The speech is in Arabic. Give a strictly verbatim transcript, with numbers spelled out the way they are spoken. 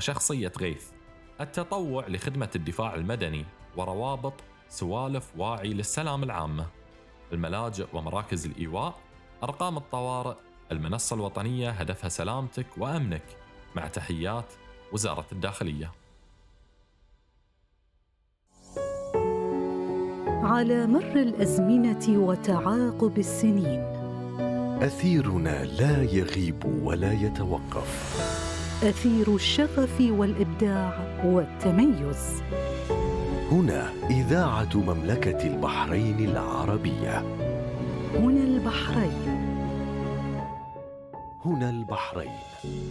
وشخصية غيث، التطوع لخدمة الدفاع المدني وروابط سوالف واعي للسلام العامة، الملاجئ ومراكز الإيواء، أرقام الطوارئ، المنصة الوطنية هدفها سلامتك وأمنك، مع تحيات وزارة الداخلية. على مر الأزمنة وتعاقب السنين، أثيرنا لا يغيب ولا يتوقف، أثير الشغف والإبداع والتميز. هنا إذاعة مملكة البحرين العربية. هنا البحرين. هنا البحرين.